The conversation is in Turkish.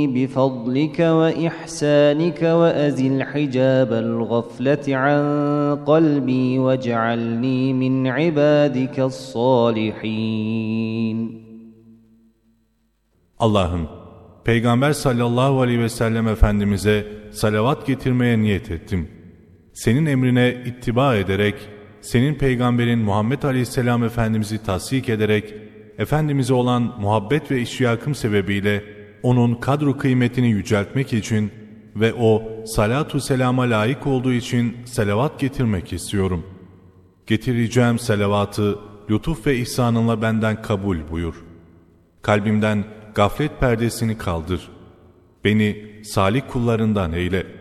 بفضلك وإحسانك وأزل حجاب الغفلة عن قلبي واجعلني من عبادك الصالحين. Allah'ım, Peygamber sallallahu aleyhi ve sellem Efendimiz'e salavat getirmeye niyet ettim. Senin emrine ittiba ederek, senin peygamberin Muhammed aleyhisselam Efendimiz'i tasdik ederek, Efendimiz'e olan muhabbet ve iştiyakım sebebiyle onun kadru kıymetini yüceltmek için ve o salatu selama layık olduğu için salavat getirmek istiyorum. Getireceğim salavatı lütuf ve ihsanınla benden kabul buyur. Kalbimden gaflet perdesini kaldır. Beni salih kullarından eyle.